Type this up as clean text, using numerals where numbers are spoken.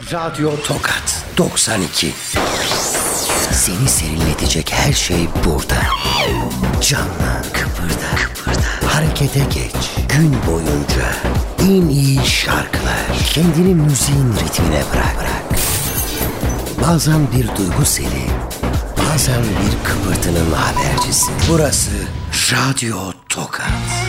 Radyo Tokat 92. Seni serinletecek her şey burada. Canlan, kıpırda, harekete geç. Gün boyunca en iyi şarkılar. Kendini müziğin ritmine bırak. Bazen bir duygu seli, bazen bir kıpırtının habercisi. Burası Radyo Tokat.